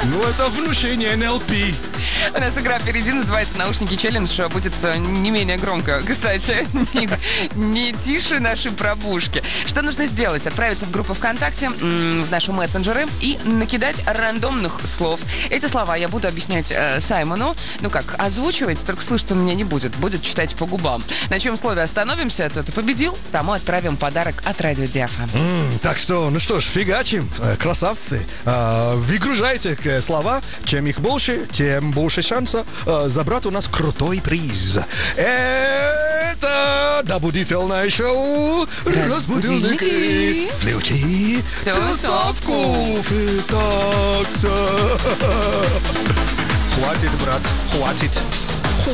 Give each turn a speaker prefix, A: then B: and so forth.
A: Ну, это внушение НЛП.
B: У нас игра впереди, называется «Наушники челлендж». Будет не менее громко. Кстати, не тише нашей пробушки. Что нужно сделать? Отправиться в группу ВКонтакте, в наши мессенджеры и накидать рандомных слов. Эти слова я буду объяснять Саймону. Ну как, озвучивать, только слышать он меня не будет. Будет читать по губам. На чем слове остановимся, тот и победил. Тому отправим подарок от Радио Диафа.
A: Так что, ну что ж, фигачим, красавцы. Выгружайте слова. Чем их больше, тем больше шанса забрать у нас крутой приз. Это добудительное шоу «Разбудильники». Включи тусовку. Хватит, брат, хватит.